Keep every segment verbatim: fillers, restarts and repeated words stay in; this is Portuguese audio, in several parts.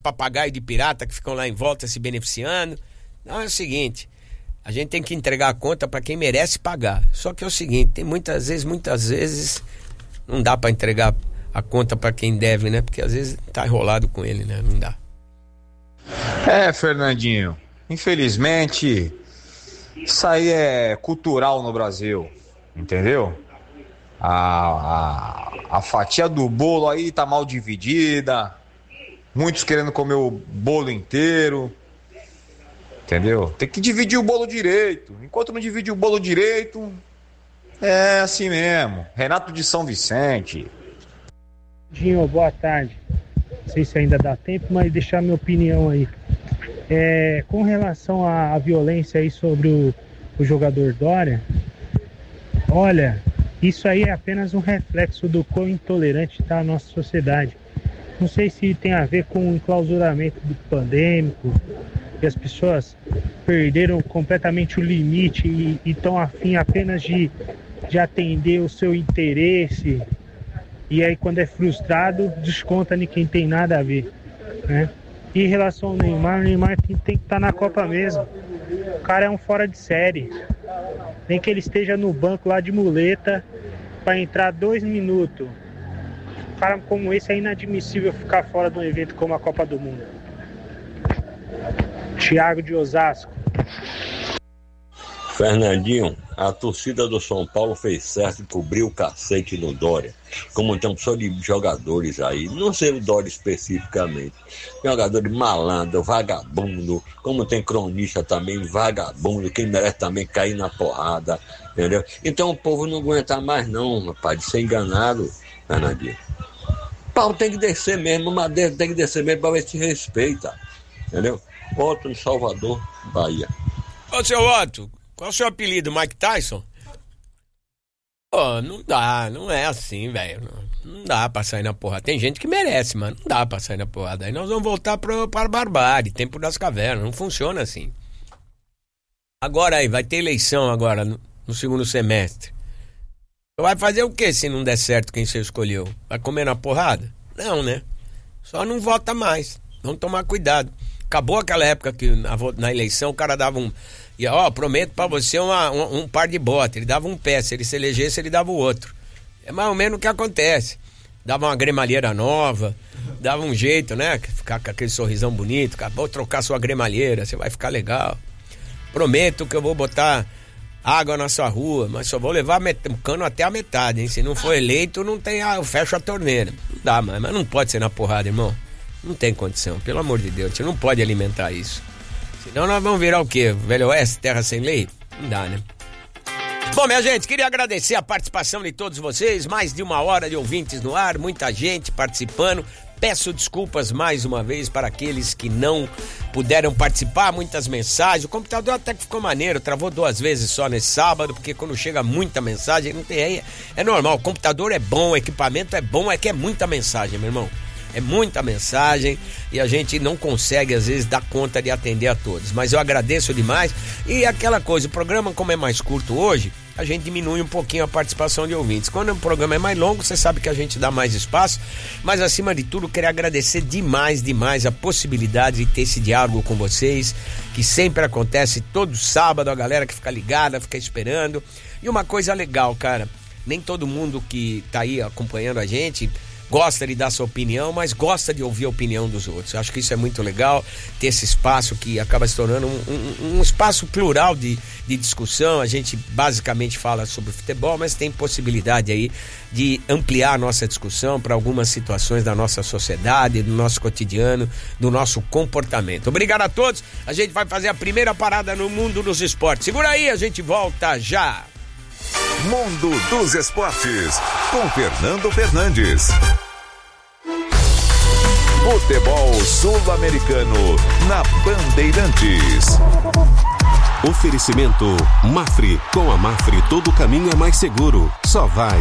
papagaio de pirata que ficam lá em volta se beneficiando. Não, é o seguinte, a gente tem que entregar a conta para quem merece pagar. Só que é o seguinte, tem muitas vezes, muitas vezes não dá para entregar a conta para quem deve, né? Porque às vezes tá enrolado com ele, né? Não dá. É, Fernandinho, infelizmente isso aí é cultural no Brasil, entendeu? A, a, a fatia do bolo aí tá mal dividida, muitos querendo comer o bolo inteiro, entendeu? Tem que dividir o bolo direito. Enquanto não divide o bolo direito, é assim mesmo. Renato de São Vicente. Dinho, boa tarde. Não sei se ainda dá tempo, mas deixar minha opinião aí. É, com relação à, à violência aí sobre o, o jogador Dória, olha, isso aí é apenas um reflexo do quão intolerante está a nossa sociedade. Não sei se tem a ver com o enclausuramento do pandêmico, que as pessoas perderam completamente o limite e estão afim apenas de, de atender o seu interesse. E aí, quando é frustrado, desconta em quem tem nada a ver, né? E em relação ao Neymar, o Neymar tem, tem que estar na Copa mesmo. O cara é um fora de série. Nem que ele esteja no banco lá de muleta para entrar dois minutos. Um cara como esse é inadmissível ficar fora de um evento como a Copa do Mundo. Thiago de Osasco. Fernandinho, a torcida do São Paulo fez certo em cobrir o cacete no Dória. Como tem um só de jogadores aí, não sei o Dória especificamente, jogadores malandro, vagabundo, como tem cronista também, vagabundo, quem merece também cair na porrada, entendeu? Então o povo não aguenta mais não, rapaz, de ser enganado, Fernandinho. O pau tem que descer mesmo, o madeira tem que descer mesmo para ver se respeita, entendeu? Otto em Salvador, Bahia. Ô, seu Otto, qual é o seu apelido, Mike Tyson? Pô, não dá, não é assim, velho. Não, não dá pra sair na porrada. Tem gente que merece, mano. Não dá pra sair na porrada. Aí nós vamos voltar pro, para a barbárie, tempo das cavernas. Não funciona assim. Agora aí, vai ter eleição agora no, no segundo semestre. Vai fazer o que se não der certo quem você escolheu? Vai comer na porrada? Não, né? Só não vota mais. Vamos tomar cuidado. Acabou aquela época que na, na eleição o cara dava um... E ó, prometo pra você uma, um, um par de botas. Ele dava um pé, se ele se elegesse, ele dava o outro. É mais ou menos o que acontece. Dava uma gremalheira nova, dava um jeito, né? Ficar com aquele sorrisão bonito. Acabou de trocar sua gremalheira, você vai ficar legal. Prometo que eu vou botar água na sua rua, mas só vou levar o cano até a metade, hein? Se não for eleito, não tem, ah, eu fecho a torneira. Não dá, mas, mas não pode ser na porrada, irmão. Não tem condição, pelo amor de Deus. Você não pode alimentar isso. Senão nós vamos virar o quê? Velho Oeste, terra sem lei? Não dá, né? Bom, minha gente, queria agradecer a participação de todos vocês. Mais de uma hora de ouvintes no ar, muita gente participando. Peço desculpas mais uma vez para aqueles que não puderam participar, muitas mensagens. O computador até que ficou maneiro, travou duas vezes só nesse sábado, porque quando chega muita mensagem, não tem aí. É normal, o computador é bom, o equipamento é bom, é que é muita mensagem, meu irmão. É muita mensagem e a gente não consegue às vezes dar conta de atender a todos, mas eu agradeço demais. E aquela coisa, o programa como é mais curto hoje, a gente diminui um pouquinho a participação de ouvintes. Quando o programa é mais longo, você sabe que a gente dá mais espaço, mas acima de tudo quero agradecer demais, demais a possibilidade de ter esse diálogo com vocês, que sempre acontece todo sábado, a galera que fica ligada, fica esperando. E uma coisa legal, cara, nem todo mundo que tá aí acompanhando a gente gosta de dar sua opinião, mas gosta de ouvir a opinião dos outros. Eu acho que isso é muito legal, ter esse espaço que acaba se tornando um, um, um espaço plural de, de discussão. A gente basicamente fala sobre futebol, mas tem possibilidade aí de ampliar a nossa discussão para algumas situações da nossa sociedade, do nosso cotidiano, do nosso comportamento. Obrigado a todos. A gente vai fazer a primeira parada no mundo dos esportes. Segura aí, a gente volta já. Mundo dos Esportes, com Fernando Fernandes. Futebol sul-americano na Bandeirantes. Oferecimento Mafre. Com a Mafre todo caminho é mais seguro. Só vai.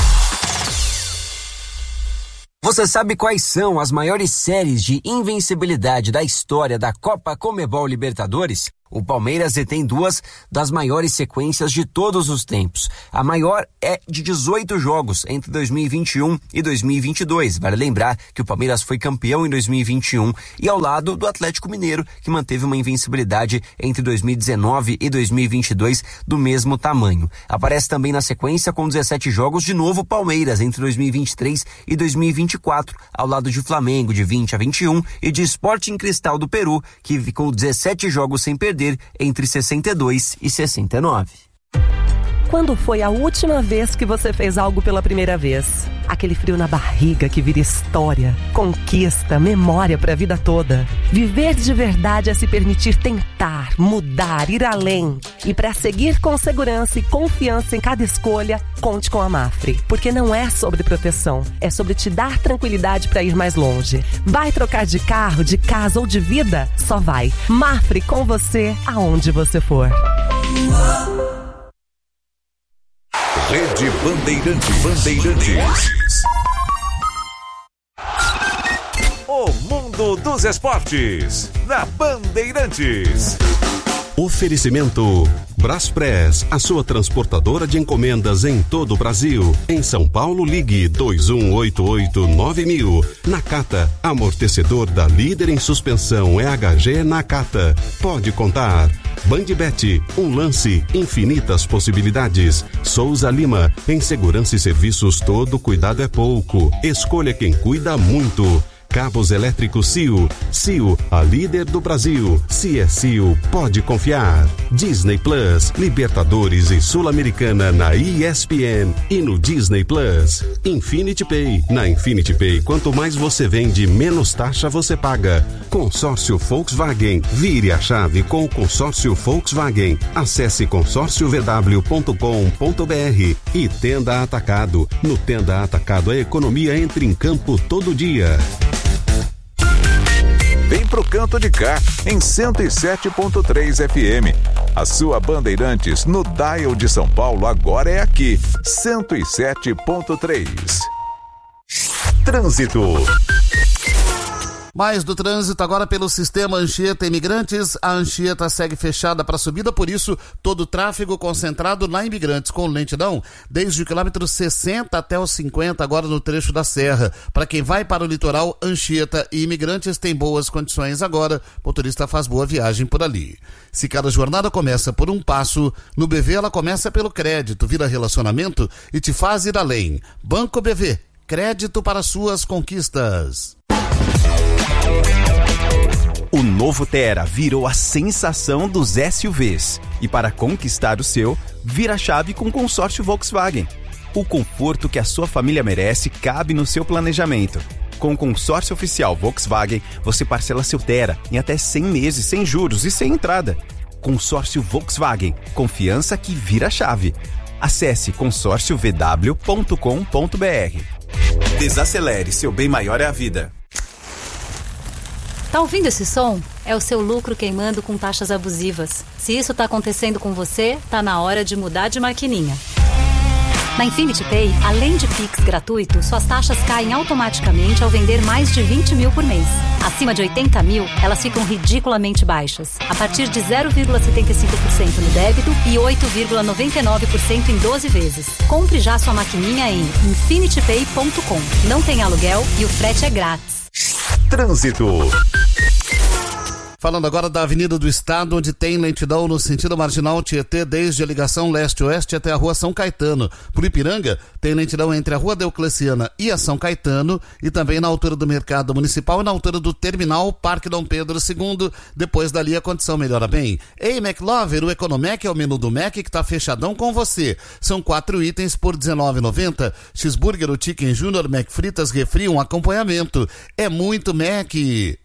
Você sabe quais são as maiores séries de invencibilidade da história da Copa Conmebol Libertadores? O Palmeiras detém duas das maiores sequências de todos os tempos. A maior é de dezoito jogos entre dois mil e vinte e um e dois mil e vinte e dois. Vale lembrar que o Palmeiras foi campeão em dois mil e vinte e um e ao lado do Atlético Mineiro, que manteve uma invencibilidade entre dois mil e dezenove e dois mil e vinte e dois do mesmo tamanho. Aparece também na sequência com dezessete jogos de novo Palmeiras entre dois mil e vinte e três e dois mil e vinte e quatro, ao lado de Flamengo de vinte a vinte e um e de Sporting Cristal do Peru, que ficou dezessete jogos sem perder entre sessenta e dois e sessenta e nove. Quando foi a última vez que você fez algo pela primeira vez? Aquele frio na barriga que vira história, conquista, memória para a vida toda. Viver de verdade é se permitir tentar, mudar, ir além. E para seguir com segurança e confiança em cada escolha, conte com a Mafre. Porque não é sobre proteção, é sobre te dar tranquilidade para ir mais longe. Vai trocar de carro, de casa ou de vida? Só vai. Mafre com você, aonde você for. Rede Bandeirantes. Bandeirantes. O mundo dos esportes na Bandeirantes. Oferecimento Braspress, a sua transportadora de encomendas em todo o Brasil. Em São Paulo, ligue dois um oito oito nove mil. Nakata, amortecedor da líder em suspensão E H G Nakata. Pode contar. Bandbet, um lance, infinitas possibilidades. Souza Lima, em segurança e serviços todo cuidado é pouco. Escolha quem cuida muito. Cabos elétricos C I O. C I O, a líder do Brasil. Se é C I O, pode confiar. Disney Plus, Libertadores e Sul-Americana na E S P N e no Disney Plus. Infinity Pay. Na Infinity Pay, quanto mais você vende, menos taxa você paga. Consórcio Volkswagen. Vire a chave com o consórcio Volkswagen. Acesse consórcio v w ponto com ponto b r e Tenda Atacado. No Tenda Atacado, a economia entra em campo todo dia. Vem pro canto de cá, em cento e sete ponto três F M. A sua Bandeirantes no dial de São Paulo agora é aqui, cento e sete ponto três. Trânsito. Mais do trânsito agora pelo sistema Anchieta Imigrantes. A Anchieta segue fechada para subida, por isso todo o tráfego concentrado na Imigrantes com lentidão desde o quilômetro sessenta até o cinquenta, agora no trecho da Serra. Para quem vai para o litoral, Anchieta e Imigrantes tem boas condições agora, o motorista faz boa viagem por ali. Se cada jornada começa por um passo, no B V ela começa pelo crédito, vira relacionamento e te faz ir além. Banco B V, crédito para suas conquistas. O novo Tera virou a sensação dos S U Vs. E para conquistar o seu, vira a chave com o consórcio Volkswagen. O conforto que a sua família merece cabe no seu planejamento. Com o consórcio oficial Volkswagen, você parcela seu Tera em até cem meses sem juros e sem entrada. Consórcio Volkswagen. Confiança que vira a chave. Acesse consórcio v w ponto com ponto b r. Desacelere, seu bem maior é a vida. Tá ouvindo esse som? É o seu lucro queimando com taxas abusivas. Se isso tá acontecendo com você, tá na hora de mudar de maquininha. Na Infinity Pay, além de Pix gratuito, suas taxas caem automaticamente ao vender mais de vinte mil por mês. Acima de oitenta mil, elas ficam ridiculamente baixas, a partir de zero vírgula setenta e cinco por cento no débito e oito vírgula noventa e nove por cento em doze vezes. Compre já sua maquininha em infinity pay ponto com. Não tem aluguel e o frete é grátis. Trânsito. Falando agora da Avenida do Estado, onde tem lentidão no sentido marginal Tietê, desde a ligação leste-oeste até a Rua São Caetano. Por Ipiranga, tem lentidão entre a Rua Deocleciana e a São Caetano, e também na altura do Mercado Municipal e na altura do Terminal Parque Dom Pedro segundo. Depois dali a condição melhora bem. Ei, McLover, o Economec é o menu do Mac que tá fechadão com você. São quatro itens por dezenove reais e noventa centavos. Cheeseburger, o Chicken Junior, Mac Fritas, refri, um acompanhamento. É muito Mac.